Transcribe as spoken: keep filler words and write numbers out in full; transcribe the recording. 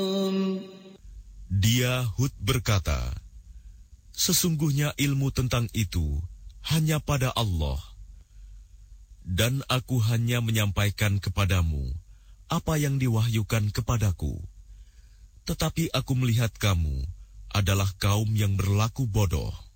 Dia Hud berkata, sesungguhnya ilmu tentang itu hanya pada Allah, dan aku hanya menyampaikan kepadamu apa yang diwahyukan kepadaku. Tetapi aku melihat kamu adalah kaum yang berlaku bodoh.